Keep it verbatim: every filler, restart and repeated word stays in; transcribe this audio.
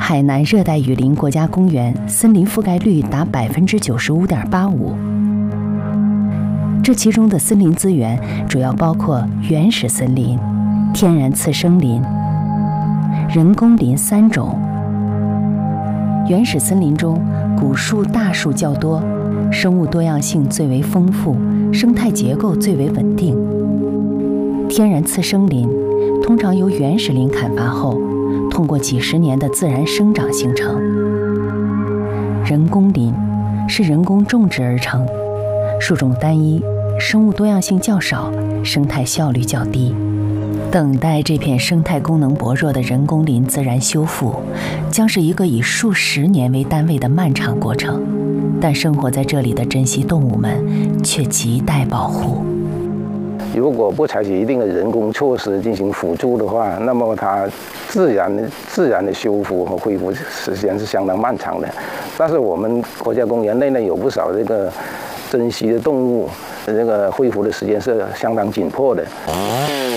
海南热带雨林国家公园森林覆盖率达百分之九十五点八五。这其中的森林资源主要包括原始森林、天然次生林、人工林三种。原始森林中，古树、大树较多，生物多样性最为丰富，生态结构最为稳定。天然次生林通常由原始林砍伐后，通过几十年的自然生长形成。人工林是人工种植而成，树种单一，生物多样性较少，生态效率较低。等待这片生态功能薄弱的人工林自然修复，将是一个以数十年为单位的漫长过程。但生活在这里的珍稀动物们却亟待保护。 如果不采取一定的人工措施进行辅助的话，那么它自然自然的修复和恢复时间是相当漫长的。但是我们国家公园内呢，有不少这个珍稀的动物，这个恢复的时间是相当紧迫的。